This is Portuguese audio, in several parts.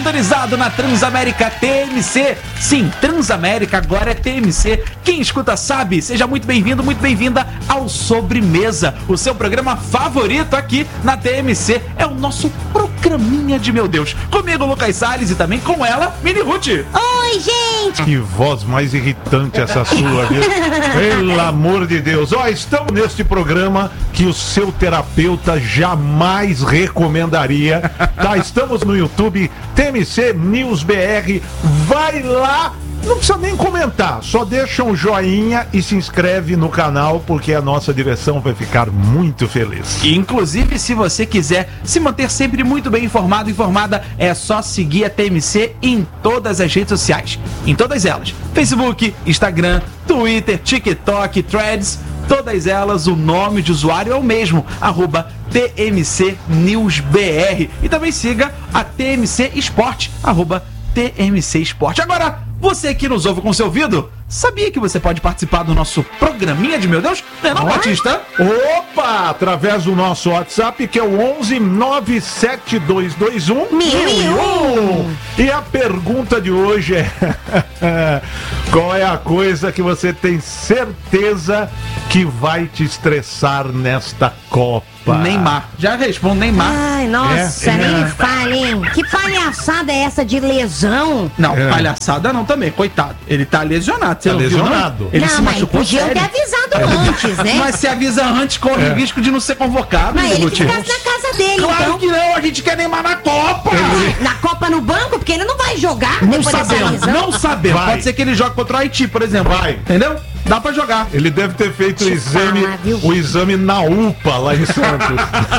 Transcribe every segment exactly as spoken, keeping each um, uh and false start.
Sintonizado na Transamérica T M C. Sim, Transamérica agora é T M C. Quem escuta sabe. Seja muito bem-vindo, muito bem-vinda ao Sobremesa, o seu programa favorito aqui na T M C. É o nosso programinha de meu Deus. Comigo, Lucas Salles, e também com ela, Mini Ruth. Oi, gente! Que voz mais irritante essa sua, viu? Pelo amor de Deus. Ó, estamos neste programa que o seu terapeuta jamais recomendaria. Tá, estamos no YouTube, T M C News B R. Vai lá, não precisa nem comentar, só deixa um joinha e se inscreve no canal, porque a nossa direção vai ficar muito feliz. Inclusive, se você quiser se manter sempre muito bem informado, informada, é só seguir a T M C em todas as redes sociais. Em todas elas. Facebook, Instagram, Twitter, TikTok, Threads, todas elas, o nome de usuário é o mesmo, arroba T M C News B R. E também siga a T M C Esporte, arroba T M C Esporte. Agora, você que nos ouve com seu ouvido, sabia que você pode participar do nosso programinha de meu Deus? Não é não, Batista? Opa! Através do nosso WhatsApp, que é o onze nove sete dois dois um mil e um. E a pergunta de hoje é: qual é a coisa que você tem certeza que vai te estressar nesta Copa? Neymar. Já respondo, Neymar. Ai, nossa, É, nem é. me fale, hein? Que palhaçada é essa de lesão? Não, É. palhaçada não também, coitado. Ele tá lesionado. Você Tá não viu, lesionado. não? Ele não, se mas machucou podiam ter sério. avisado antes, né? Mas se avisa antes, corre É. risco de não ser convocado. Mas ele Ruth. ficasse na casa dele, Claro então. que não, a gente quer Neymar na Copa. Na Copa no banco, porque ele não vai jogar Não depois dessa sabemos, lesão. não sabemos. Vai. Pode ser que ele jogue contra o Haiti, por exemplo. Vai. Entendeu? Dá pra jogar. Ele deve ter feito o Te exame, falar, viu? o exame na U P A lá em Santos.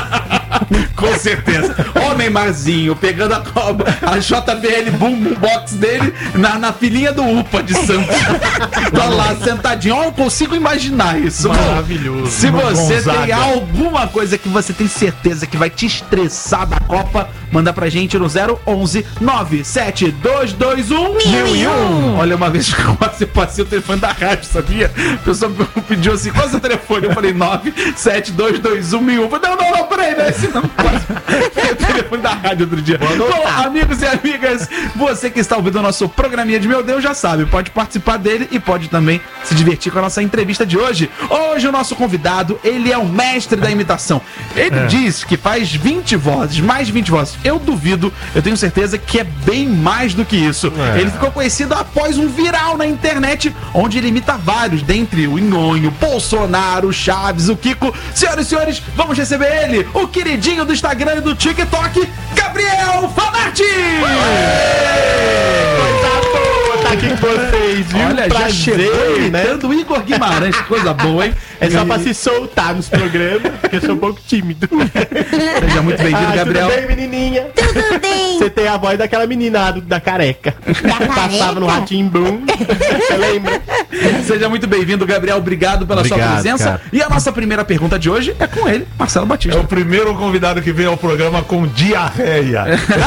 Com certeza. Ó o Neymarzinho pegando a, a J B L Boom Boom Box dele na, na filinha do U P A de Santos. Tá lá sentadinho. Ó, eu consigo imaginar isso. Maravilhoso. Se você Gonzaga. tem alguma coisa que você tem certeza que vai te estressar da Copa, manda pra gente no zero onze nove sete dois dois um mil e um. Olha, uma vez que eu quase passei o telefone da rádio, sabia? A pessoa pediu assim: qual é o seu telefone? Eu falei nove sete dois dois um mil e um. Eu falei, não, não, não, peraí, não é esse não. Quase o telefone da rádio outro dia. Bom, amigos e amigas, você que está ouvindo o nosso programinha de meu Deus já sabe, pode participar dele e pode também se divertir com a nossa entrevista de hoje. Hoje o nosso convidado, ele é o mestre da imitação. Ele É. diz que faz vinte vozes, mais de vinte vozes. Eu duvido, eu tenho certeza que é bem mais do que isso. É. Ele ficou conhecido após um viral na internet, onde ele imita vários, dentre o Nhonho, Bolsonaro, Chaves, o Kiko. Senhoras e senhores, vamos receber ele, o queridinho do Instagram e do TikTok, Gabriel Fanarti! Tá aqui com vocês, viu? Olha, já Prazer, chegou né? imitando o Igor Guimarães, que coisa boa, hein? É só pra se soltar nos programas, porque eu sou um pouco tímido. Seja muito bem-vindo, Ah, Gabriel. Tudo bem, menininha? Tudo bem. Você tem a voz daquela menina do- da careca. careca? Passava no Ratinho Boom. Você lembra? Seja muito bem-vindo, Gabriel. Obrigado pela sua Obrigado, presença. cara. E a nossa primeira pergunta de hoje é com ele, Marcelo É Batista. o primeiro convidado que vem ao programa com diarreia.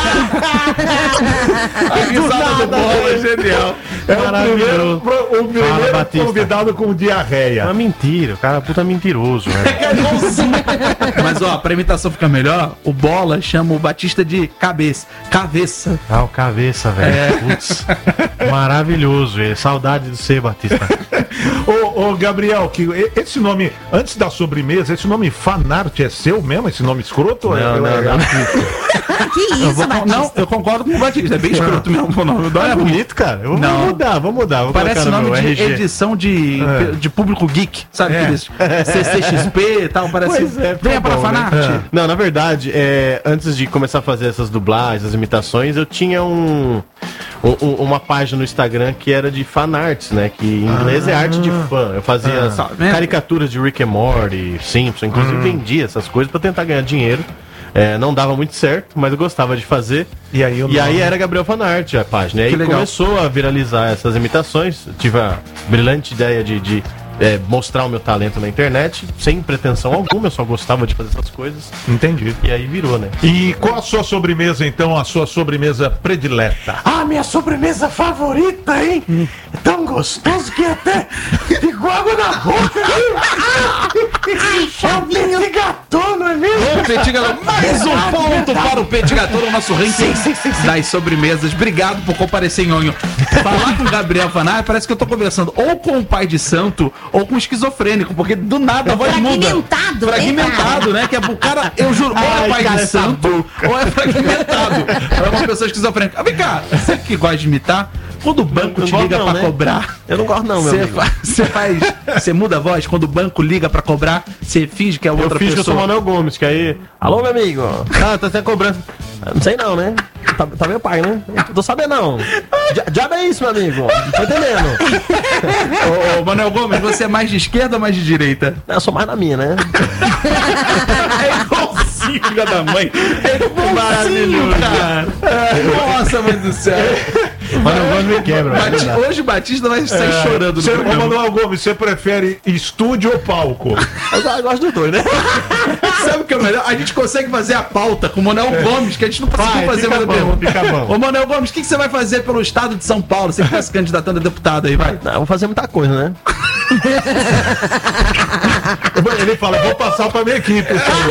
A risada do Bola é genial. É o primeiro, pro- o primeiro Fala, Batista. convidado com É uma diarreia. mentira, o cara é puta mentiroso, né? Mas ó, pra imitação ficar melhor, o Bola chama o Batista de cabeça. Cabeça. Ah, o cabeça, velho. Putz. Maravilhoso, velho. Saudade do C, Batista. Ô, ô, Gabriel, que e- esse nome, antes da sobremesa, esse nome Fanart é seu mesmo? Esse nome escroto? ou é- Não, não, é não. artístico? Que Eu isso, vou, Batista? não, eu concordo com o Batista. É bem escroto mesmo o nome. Não É é ruim. bonito, cara. Eu vou Não. mudar, vou mudar. Vou Parece colocar no nome meu de R G. edição de, É. de público geek, sabe? É. Aqueles C C X P e tal, parece. Pois é, Venha tá para bom, Fanart. né? Não, na verdade, é, antes de começar a fazer essas dublagens, essas imitações, eu tinha um, um- um- uma página no Instagram que era de fanarts, né? Que em inglês é arte de fã. Eu fazia Tá vendo? caricaturas de Rick and Morty, Simpson, inclusive vendia essas coisas pra tentar ganhar dinheiro. É, não dava muito certo, mas eu gostava de fazer. E aí, o E aí nome? era Gabriel Fanart a página. E Que aí legal. começou a viralizar essas imitações. Eu tive a brilhante ideia de, de é, mostrar o meu talento na internet, sem pretensão alguma, eu só gostava de fazer essas coisas. Entendi. E aí virou, né? E qual a sua sobremesa, então, a sua sobremesa predileta? Ah, minha sobremesa favorita, hein? É tão gostoso que até ficou água na boca. Ai, Chavinho. Petit gâteau, não é mesmo? Ô, Petit Gâteau, mais um ponto para o Petit Gâteau no nosso ranking das sobremesas. Obrigado por comparecer, Nhonho. Falar com o Gabriel Fanart parece que eu tô conversando ou com o pai de santo ou com o esquizofrênico, porque do nada a voz muda. Fragmentado, né, Fragmentado, né? Que é o cara, eu juro, ou é Ai, pai cara, de essa santo ou é fragmentado. É uma pessoa esquizofrênica. Ah, vem cá, você que gosta de imitar, quando o banco Não te gosto liga não, pra né? cobrar... Eu não gosto não, meu Você amigo. fa- você faz. Você muda a voz quando o banco liga pra cobrar, você finge que é Eu outra fiz que eu sou o pessoa. Manuel Gomes, que aí... Alô, meu amigo. Ah, tá sem cobrança. Ah, não sei não, né? Tá, tá meu pai, né? Não tô sabendo não. Dia- Diabo é isso, meu amigo. Não tô entendendo. Ô, ô, Manuel Gomes, você é mais de esquerda ou mais de direita? Eu sou mais na minha, né? É igualzinho, filha da mãe. É igualzinho, cara. Nossa, mãe do céu. Manuel Gomes me quebra. Bati- Hoje o Batista vai sair chorando no Você, ô, programa. Manuel Gomes, você prefere estúdio ou palco? Eu, eu gosto dos dois, né? Sabe o que é o melhor? A gente consegue fazer a pauta com o Manuel Gomes, que a gente não conseguiu Vai, fazer fica mais a bom, pergunta. fica bom. Ô, Manuel Gomes, o que, que você vai fazer pelo estado de São Paulo? Você que tá se candidatando a deputado aí, vai. Não, eu vou fazer muita coisa, né? Ele fala, vou passar pra minha equipe.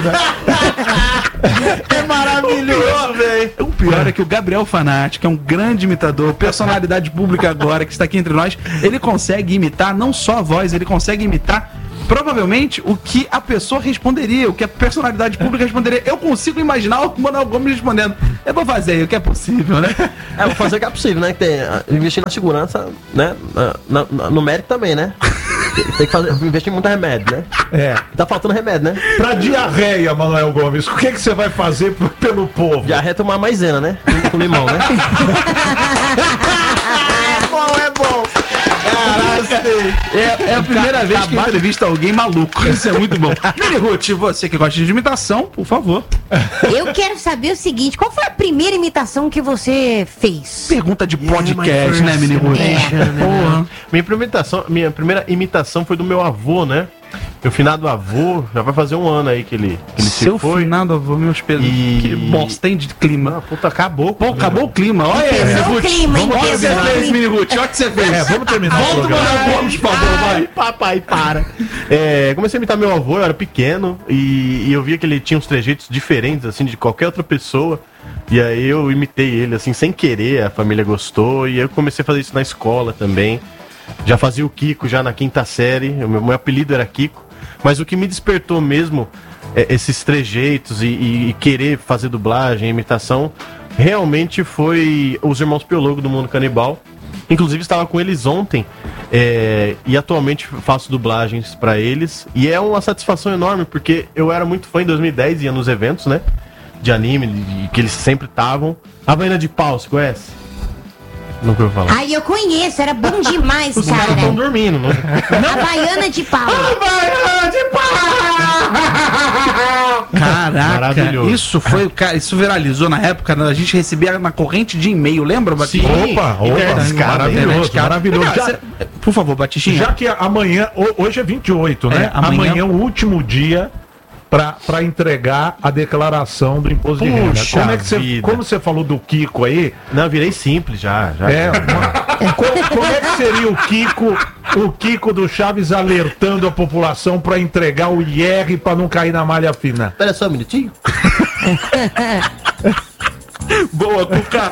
É maravilhoso, velho. O pior é que o Gabriel Fanart, que é um grande imitador, personalidade pública agora, que está aqui entre nós, ele consegue imitar não só a voz, ele consegue imitar provavelmente o que a pessoa responderia, o que a personalidade pública responderia. Eu consigo imaginar o Manuel Gomes respondendo. Eu vou fazer aí o que é possível, né? É, vou fazer o que é possível, né? Que tem, ah, investir na segurança, né? Na, na- no médico também, né? Tem que fazer, investir em muito remédio, né? É. Tá faltando remédio, né? Pra diarreia, Manuel Gomes, o que, que você vai fazer p- pelo povo? Diarreia é tomar maisena, né? Com, com limão, né? Bom, é bom. É, é a primeira vez que eu entrevisto alguém maluco. Isso é muito bom. Mini Ruth, você que gosta de imitação, por favor. Eu quero saber o seguinte, qual foi a primeira imitação que você fez? Pergunta de podcast, né, Mini Ruth? Porra. Minha primeira imitação, minha primeira imitação foi do meu avô, né? Meu finado avô, já vai fazer um ano aí que ele, que ele Seu se foi. finado avô, meus pesos. E- Que bosta, hein, de clima. Ah, puta, acabou. Pô, acabou o clima. Olha aí, Mini Pesou o Ruth. clima, hein? Olha o que você Pesou o fez, clima. Mini Ruth. Olha o que você fez. É, vamos terminar o Volta o programa. Manuel Gomes, por favor, vai. Ai, papai, para. É, comecei a imitar meu avô, eu era pequeno, e, e eu via que ele tinha uns trejeitos diferentes, assim, de qualquer outra pessoa. E aí eu imitei ele, assim, sem querer, a família gostou, e eu comecei a fazer isso na escola também. Já fazia o Kiko já na quinta série, o meu, meu apelido era Kiko. Mas o que me despertou mesmo, é, esses trejeitos e, e- e querer fazer dublagem, imitação, realmente foi os Irmãos Piologo do Mundo Canibal. Inclusive estava com eles ontem, é, e atualmente faço dublagens pra eles. E é uma satisfação enorme, porque eu era muito fã em dois mil e dez, ia nos eventos, né? De anime, de- que eles sempre estavam. Havaiana de Pau, você conhece? Nunca ouviu falar. Ai, eu conheço, era bom demais, Os caras cara. estão dormindo, não? Havaiana de pau. Caraca, Maravilhoso. isso foi, cara, isso viralizou na época, né? A gente recebia na corrente de e-mail, lembra, Batista? Opa, opa, Internet, cara, maravilhoso, Internet, cara. maravilhoso. Cara, Já- cê- por favor, Batistinha. Já que amanhã, ho- hoje é vinte e oito, né? É, amanhã- amanhã é o último dia para entregar a declaração do imposto de renda. Puxa Como é que você, vida. como você falou do Kiko aí, Não, eu virei simples já. já é, uma- como, como é que seria o Kiko, o Kiko do Chaves alertando a população para entregar o I R para não cair na malha fina? Espera só um minutinho. Boa, Cuca.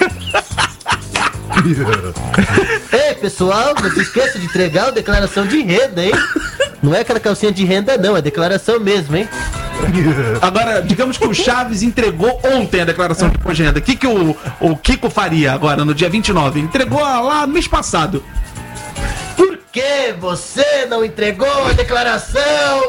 Ei, pessoal, não se esqueça de entregar a declaração de renda, hein? Não é aquela calcinha de renda, não, é declaração mesmo, hein? Agora, digamos que o Chaves entregou ontem a declaração de imposto de renda. O que, que o, o Kiko faria agora, no dia vinte e nove? Entregou lá no mês passado. Por que você não entregou a declaração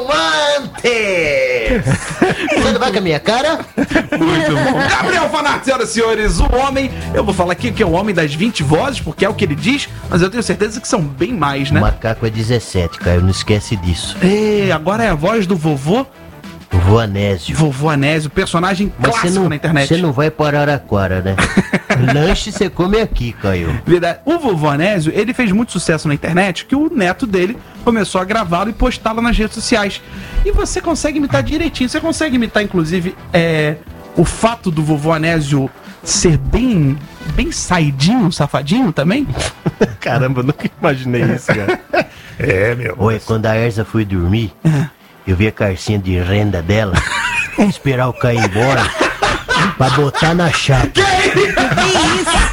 antes? Você não vai com a minha cara? Muito bom. Gabriel Fanart, senhoras e senhores, o homem, eu vou falar aqui que é o homem das vinte vozes, porque é o que ele diz, mas eu tenho certeza que são bem mais, O né? macaco é dezessete, Caio, não esquece disso. E agora é a voz do vovô Vovô Anésio. Vovô Anésio, personagem Mas clássico você não, na internet. Você não vai para Araraquara, né? Lanche você come aqui, Caio. Verdade. O Vovô Anésio, ele fez muito sucesso na internet, que o neto dele começou a gravá-lo e postá-lo nas redes sociais. E você consegue imitar direitinho. Você consegue imitar, inclusive, é, o fato do Vovô Anésio ser bem, bem saidinho, safadinho também? Caramba, eu nunca imaginei isso, cara. É, meu. Oi, quando a Erza foi dormir, eu vi a carcinha de renda dela, esperar o Caio ir embora, pra botar na chapa. Que isso?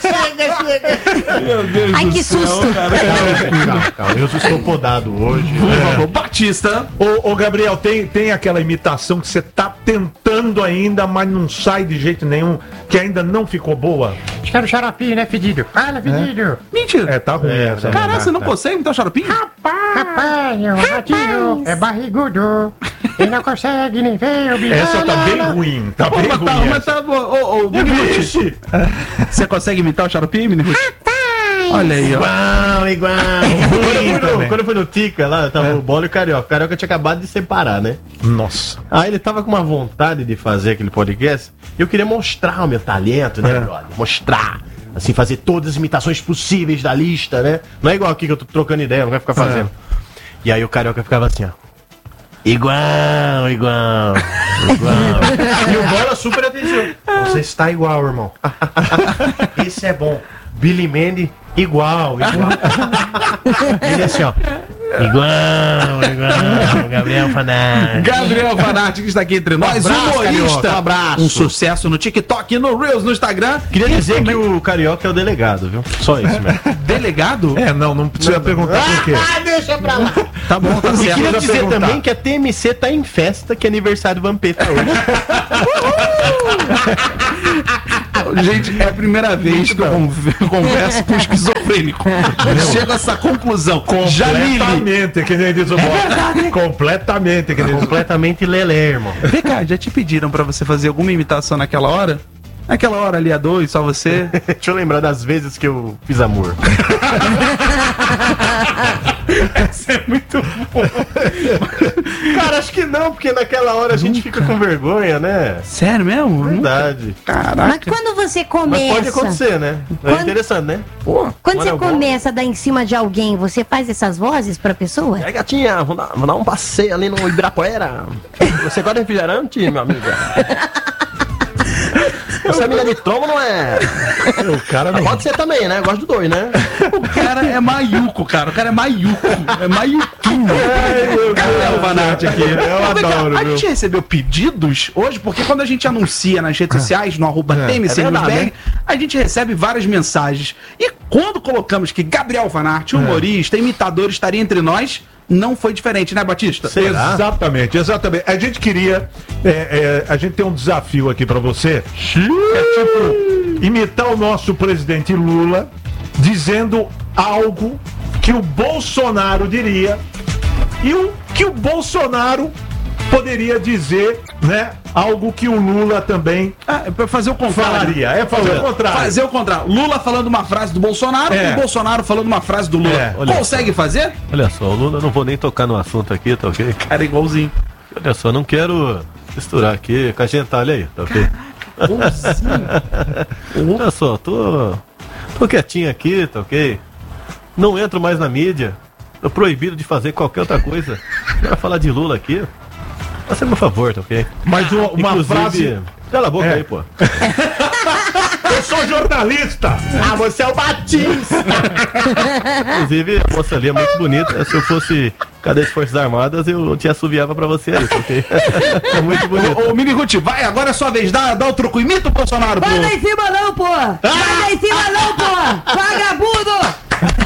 Meu Deus Ai, que susto. Calma, calma, eu estou podado hoje. Por É. favor, Batista. Ô, ô, Gabriel, tem, tem aquela imitação que você tá tentando ainda, mas não sai de jeito nenhum, que ainda não ficou boa? Acho que era o xaropinho, né, fedido? Fala, fedido. Mentira. É, tá ruim essa. Caraca, você não Tá. consegue imitar o xaropinho? Rapaz, o ratinho é barrigudo. Ele não consegue nem ver o bicho. Essa tá bem ruim, tá Pô, bem mas tá, ruim. mas essa. tá, ô, ô, Mini Ruth, Vixe. você consegue imitar o xaropinho, Mini Ruth? Olha aí, ó. Igual, igual. Quando eu fui no, quando eu fui no Tica lá, tava o Bola e o Carioca. O Carioca tinha acabado de separar, né? Nossa. Aí ele tava com uma vontade de fazer aquele podcast. E eu queria mostrar o meu talento, né, brother? Mostrar. Assim, fazer todas as imitações possíveis da lista, né? Não é igual aqui que eu tô trocando ideia, não vai ficar fazendo. E aí o Carioca ficava assim, ó. Igual, igual, igual. E o Bola super atenção. Você está igual, irmão. Isso é bom. Billy Mandy, igual, igual. Ele assim, ó. Igual, igual. Gabriel Fanati. Gabriel Fanati, que está aqui entre nós, abraço, humorista. Carioca, um abraço. Um sucesso no TikTok, no Reels, no Instagram. Queria E dizer também- que o Carioca é o delegado, viu? Só isso mesmo. Delegado? É, não, não precisa perguntar por quê. Ah, deixa pra lá. Tá bom, tá E certo. queria dizer perguntar. também que a T M C tá em festa, que é aniversário do Vampeta hoje. Gente, é a primeira vez que eu con- converso com um esquizofrênico. Chego a essa conclusão. Jamile. Completamente, que nem diz o Bola. Completamente, que nem diz o Completamente lelé, irmão. Vem cá, já te pediram pra você fazer alguma imitação naquela hora? Naquela hora ali a dois, só você? Deixa eu lembrar das vezes que eu fiz amor. Isso é muito bom. Cara, acho que não, porque naquela hora a gente fica com vergonha, né? Sério mesmo? Verdade. Mas Caraca. quando você Mas começa. pode acontecer, né? É Quando- interessante, né? Pô. Quando Quando você eu vou- começa a dar em cima de alguém, você faz essas vozes pra pessoa? E aí, gatinha, vamos dar, vamos dar um passeio ali no Ibirapuera. Você gosta de refrigerante, meu amigo? Você é mina de trombo, não é? O cara não. Pode ser também, né? Gosto do dois, né? O cara é maiuco, cara. O cara é maiuco. É maiuquinho. Gabriel Fanati aqui. Eu Ô, vem cá, adoro, A viu? gente recebeu pedidos hoje, porque quando a gente anuncia nas redes sociais, no arroba T M C é verdade, News B R, né? a gente recebe várias mensagens. E quando colocamos que Gabriel Fanati, humorista, imitador, estaria entre nós, não foi diferente, né, Batista? Exatamente, exatamente. A gente queria. é, é, a gente tem um desafio aqui pra você. É tipo imitar o nosso presidente Lula dizendo algo que o Bolsonaro diria e o que o Bolsonaro poderia dizer, né? Algo que o Lula também Ah, é pra fazer o contrário. falaria. É fazer o contrário. Fazer o contrário. Lula falando uma frase do Bolsonaro É. e o Bolsonaro falando uma frase do Lula. É, olha Consegue fazer? Olha só, o Lula, não vou nem tocar no assunto aqui, tá ok? Cara, igualzinho. Olha só, não quero misturar aqui com a gentalha aí, tá ok? Olha só, tô, tô quietinho aqui, tá ok? Não entro mais na mídia. Tô proibido de fazer qualquer outra coisa. Pra falar de Lula aqui, faça por favor, tá ok? Mas uma, uma Inclusive, frase. cala a boca É. aí, pô. Eu sou jornalista! Ah, você é o Batista! Inclusive, a moça ali é muito bonita. Se eu fosse cadete de Forças Armadas, eu te assoviava pra você aí, tá ok? É muito bonito. Ô, ô Mini Ruth, vai, agora é sua vez. Dá, dá o truco. Imita o Bolsonaro, pô. Vai lá em cima não, pô! Vai lá em cima não, pô! Vagabundo!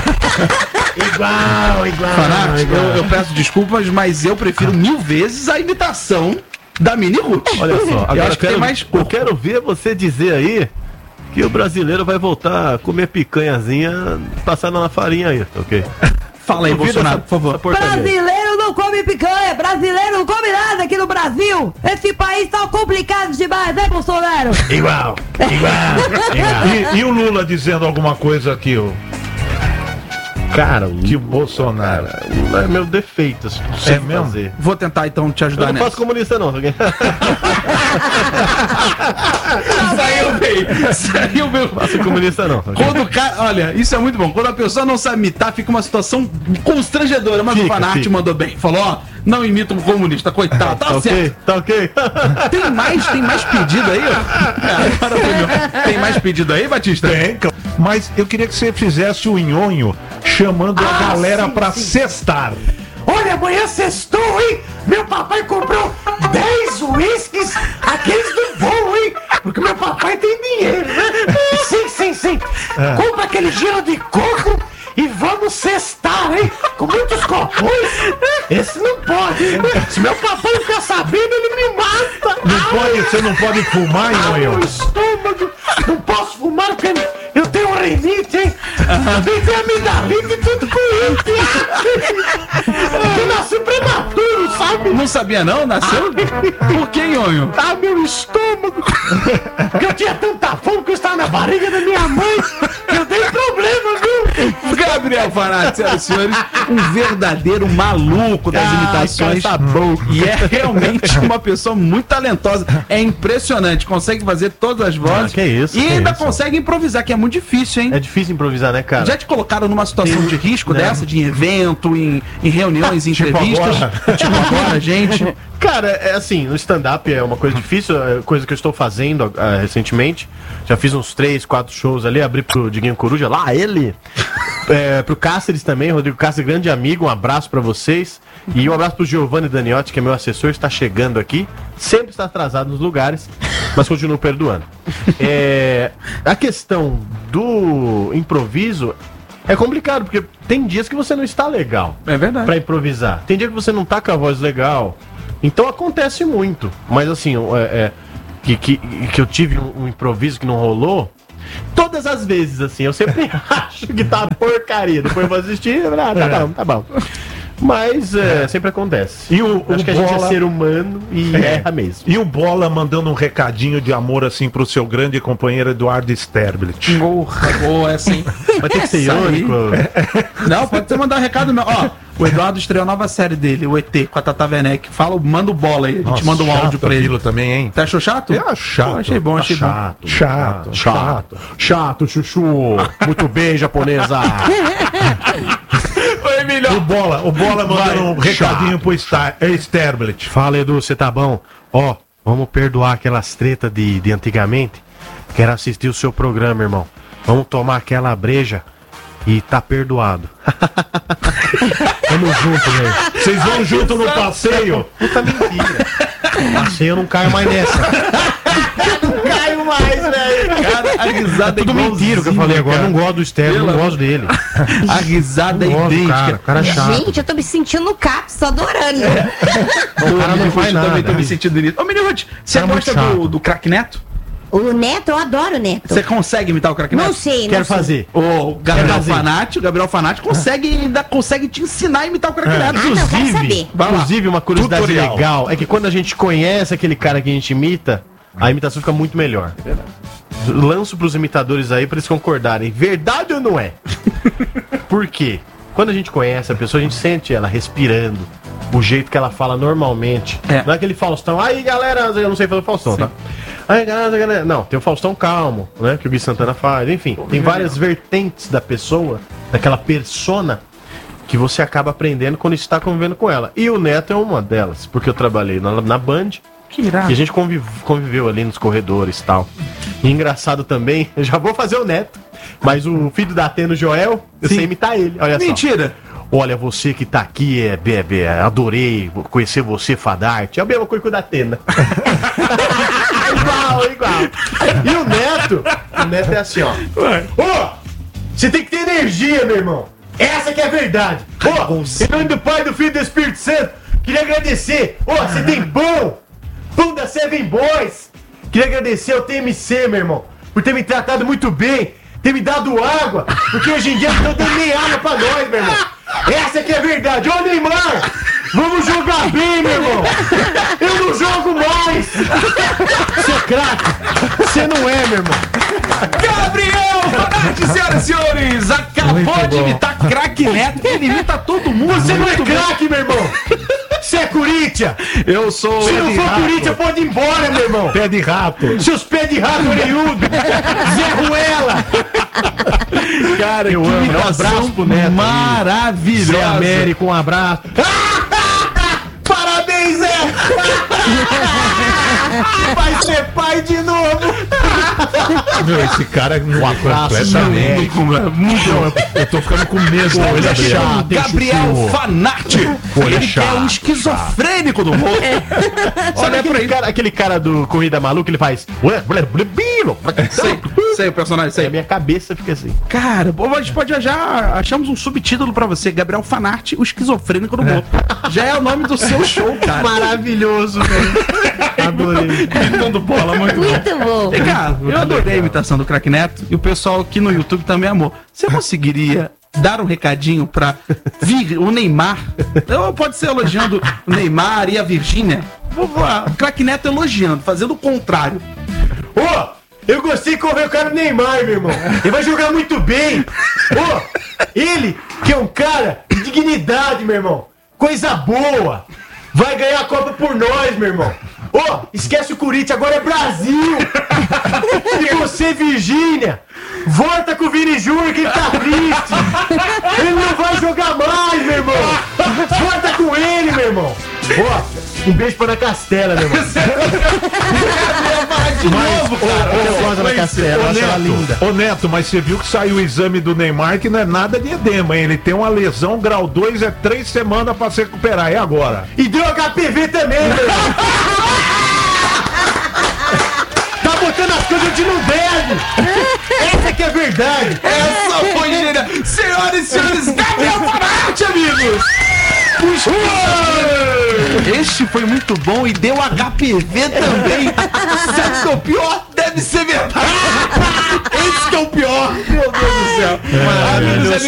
Igual, igual. Fanati, eu, eu peço desculpas, mas eu prefiro mil vezes a imitação da Mini Ruth. Olha só, eu agora acho que quero, tem mais eu corpo. quero ver você dizer aí que o brasileiro vai voltar a comer picanhazinha passada na farinha aí, tá ok? Fala aí, Duvida Bolsonaro, essa- por favor. essa porcaria aí. Brasileiro não come picanha! Brasileiro não come nada aqui no Brasil! Esse país tá complicado demais, né, Bolsonaro? Igual, igual, igual. E, e o Lula dizendo alguma coisa aqui, ó. Cara, Que o Bolsonaro. é meu defeito, assim, não sei É mesmo? fazer. Vou tentar então te Eu ajudar não nessa. faço comunista, não. Saiu bem. Saiu bem. Faço comunista, não. Quando o cara, olha, isso é muito bom. Quando a pessoa não sabe imitar, fica uma situação constrangedora. Mas Fica, o Fanart fica. mandou bem. Falou, ó, não imita um comunista, coitado. Tá, Tá certo. ok? Tá ok? Tem mais, tem mais pedido aí? ó? Agora foi meu. Tem mais pedido aí, Batista? Tem, claro. Mas eu queria que você fizesse o nhonho chamando a galera pra cestar. Olha, amanhã sextou, hein? Meu papai comprou dez uísques, aqueles do bom, hein? Porque meu papai tem dinheiro, né? Sim, sim, sim. Compra aquele gelo de coco e vamos cestar, hein? Com muitos copos. Esse não pode, hein? Se meu papai ficar sabendo, ele me mata. Não pode, você não pode fumar, Ah, meu nhonho? estômago. Não posso fumar porque eu tenho rinite, hein? Também tenho amidalite e tudo com isso. Eu nasci prematuro, sabe? Não sabia não? Nasceu? Por que, Nhonho? Ah, meu estômago! Porque eu tinha tanta fome que eu estava na barriga da minha mãe que eu dei problema, viu? Gabriel Fanart, senhoras e senhores, um verdadeiro maluco das Ai, imitações. cara, tá bom. E é realmente uma pessoa muito talentosa. É impressionante. Consegue fazer todas as vozes. Ah, que isso, E que ainda isso. consegue improvisar, que é muito difícil, hein? É difícil improvisar, né, cara? Já te colocaram numa situação de risco Né? dessa, de evento, em, em reuniões, em Tipo entrevistas? Tipo agora, gente. Cara, é assim, no stand-up é uma coisa difícil, é coisa que eu estou fazendo ah, recentemente. Já fiz uns três, quatro shows ali, abri pro Diguinho Coruja, lá ele. É, pro Cáceres também, Rodrigo Cáceres, grande amigo, um abraço pra vocês. E um abraço pro Giovanni Daniotti, que é meu assessor, está chegando aqui. Sempre está atrasado nos lugares, mas continuo perdoando. É, a questão do improviso é complicado, porque tem dias que você não está legal. É verdade. Pra improvisar. Tem dia que você não tá com a voz legal. Então acontece muito. Mas assim, é, é, que, que, que eu tive um, um improviso que não rolou. Todas as vezes, assim, eu sempre acho que tá porcaria. Depois eu vou assistir, ah, tá bom, tá bom. Mas é, sempre acontece. E o, Acho o que a gente é Bola... ser humano e É. erra mesmo. E o Bola mandando um recadinho de amor assim pro seu grande companheiro Eduardo Sterblit. Porra, boa essa, hein? Mas tem que ser Essa aí. irônico. Não, pode ter mandar um recado meu. Ó, o Eduardo estreou a nova série dele, o E T, com a Tata Werneck. Fala, manda o bola aí. A gente Nossa, manda um chato áudio pra ele. aquilo também, hein? Você achou chato? É chato. Pô, achei bom, achei bom. chato, chato, chato. Chato, chuchu. Muito bem, japonesa. Foi melhor. O Bola, o Bola mandando um recadinho pro Star, é Sterblit. Fala, Edu, você tá bom? Ó, vamos perdoar aquelas tretas de, de antigamente. Quero assistir o seu programa, irmão. Vamos tomar aquela breja e tá perdoado. Tamo junto, velho. Vocês vão junto no passeio? Puta mentira. Passeio eu não caio mais nessa. Não caio mais, velho. Cara, a risada é Tudo mentira o que eu falei agora. Eu não gosto do Sterling, não gosto dele. A risada é Não gosto do idêntica. cara, o cara é chato. Gente, eu tô me sentindo no CAPS, tô adorando. O cara não faz Eu também tô nada. me sentindo nisso. Ô, menino, Ruth, você Cara, muito gosta do, chato. do Crack Neto? O Neto, eu adoro o Neto. Você consegue imitar o Crack Neto? Não sei, não Quero sei. fazer. O Gabriel Quero fazer. Fanati, o Gabriel Fanati consegue, ainda consegue te ensinar a imitar o Crack Neto. Ah, não, quero Inclusive, saber. Vai lá. inclusive, uma curiosidade Tutorial. legal é que quando a gente conhece aquele cara que a gente imita, a imitação fica muito melhor. Lanço pros imitadores aí pra eles concordarem. Verdade ou não é? Por quê? Quando a gente conhece a pessoa, a gente sente ela respirando, o jeito que ela fala normalmente. É. Não é aquele Faustão, aí galera, eu não sei fazer o Faustão, tá? Aí galera, galera, não, tem o Faustão calmo, né? Que o Gui Santana faz, enfim, tem várias vertentes da pessoa, daquela persona, que você acaba aprendendo quando está convivendo com ela. E o Neto é uma delas, porque eu trabalhei na, na Band. Que irado. E a gente conviv- conviveu ali nos corredores e tal. E engraçado também, eu já vou fazer o Neto, mas o filho da Atena, o Joel, eu Sim. sei imitar ele. Olha só. Mentira. Olha, você que tá aqui, é, é, é, adorei conhecer você, Fadarte. É a mesma coisa que o da Atena. igual, igual. E o Neto, o Neto é assim, ó. Ô, você tem que ter energia, meu irmão. Essa que é a verdade. Ô, em nome do Pai, do Filho e do Espírito Santo, queria agradecer. Ô, você tem pão. Pão da Seven Boys. Queria agradecer ao T M C, meu irmão, por ter me tratado muito bem, ter me dado água, porque hoje em dia não tem nem água pra nós, meu irmão. Essa que é a verdade. Ô, Neymar, vamos jogar bem, meu irmão. Eu não jogo mais. Você é craque. Você não é, meu irmão. Gabriel Fanati, senhoras e senhores, acabou acabou de imitar craque Neto, ele imita todo mundo. Você não é muito bem. craque, meu irmão. Você é Corinthians. Eu sou. Se não de for rato. Corinthians, pode ir embora, meu irmão. Pé de rato. Seus pés de rato orelhudo. Zé Ruela. Cara, Eu que amo. imitação Um abraço pro Neto aí. maravilhosa. Zé Américo, um abraço. Parabéns, Zé. Vai ser pai de novo. Meu, esse cara não é abraço, completamente. Muito, eu, eu tô ficando com medo dele, Ele é Gabriel. chato, Gabriel Fanatti. Folha Ele que é um chata. esquizofrênico do mundo. Sabe Olha pra aquele ele. cara, aquele cara do Corrida Maluca, ele faz... Sei, sei o personagem, Aí a sei. minha cabeça fica assim. Cara, pô, a gente pode já achamos um subtítulo pra você, Gabriel Fanatti, o esquizofrênico do mundo. Já é o nome do seu show, cara. Maravilhoso, velho. Adorei. Gritando bola, muito bom. Muito bom. E, cara, eu adorei a imitação do Craque Neto e o pessoal aqui no YouTube também amou. Você conseguiria dar um recadinho pra vir o Neymar? Ou pode ser elogiando o Neymar e a Virgínia? Vou lá, o Craque Neto elogiando, fazendo o contrário. Ô, eu gostei que eu vi o cara Neymar, meu irmão. Ele vai jogar muito bem. Ô, ele, que é um cara de dignidade, meu irmão. Coisa boa. Vai ganhar a Copa por nós, meu irmão. Ô, esquece o Corinthians, agora é Brasil. E você, Virgínia, volta com o Vini Júnior que ele tá triste. Ele não vai jogar mais, meu irmão. Volta com ele, meu irmão. Ó, um beijo pra Ana Castela, meu irmão. De novo, cara. Eu gosto da Castela, eu acho ela linda. Ô Neto, mas você viu que saiu o exame do Neymar que não é nada de edema, hein? Ele tem uma lesão grau dois, é três semanas pra se recuperar. É agora. E deu H P V também, meu irmão. Tá botando as coisas onde não deve. Essa que é a verdade. Essa foi genial. Senhoras e senhores, Gabriel Fanatti, amigos. Este foi muito bom e deu H P V também. Sabe que é o pior? Deve ser verdade. Esse que é o pior. Meu Deus do céu. Amigos,